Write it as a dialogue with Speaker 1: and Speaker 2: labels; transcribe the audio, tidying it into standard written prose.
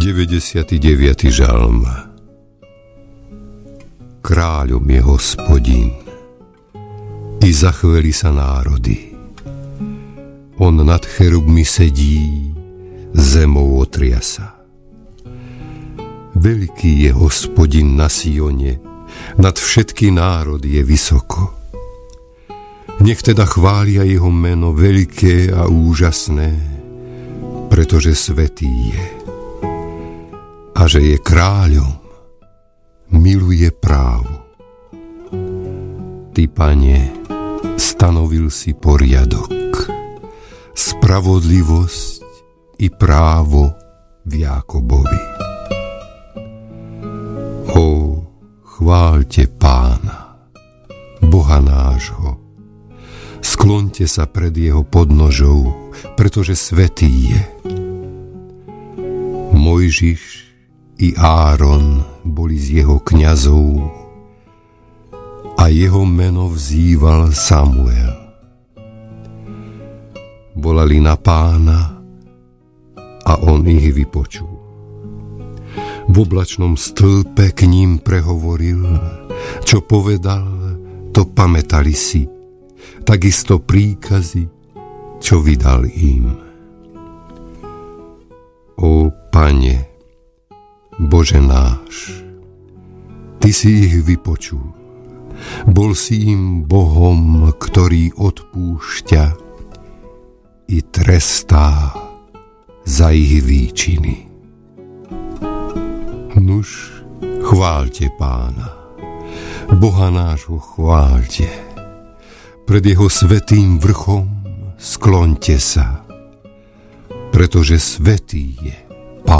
Speaker 1: 99. žalm. Kráľom je Hospodin, i zachveli sa národy. On nad cherubmi sedí, zemou otriasa. Veľký je Hospodin na Sione, nad všetky národy je vysoko. Nech teda chvália jeho meno veľké a úžasné, pretože svätý je. A že je kráľom, miluje právo. Ty, Pane, stanovil si poriadok, spravodlivosť i právo v Jákobovi. Ó, chváľte Pána, Boha nášho. Skloňte sa pred jeho podnožou, pretože svätý je. Mojžiš i Áron boli z jeho kňazov a jeho meno vzýval Samuel. Volali na Pána a on ich vypočul. V oblačnom stĺpe k ním prehovoril, čo povedal, to pamätali si, takisto príkazy, čo vydal im. Ó Pane, Bože náš, Ty si ich vypočul. Bol si im Bohom, ktorý odpúšťa i trestá za ich výčiny. Nuž, chváľte Pána, Boha nášho chváľte. Pred jeho svätým vrchom skloňte sa, pretože svätý je.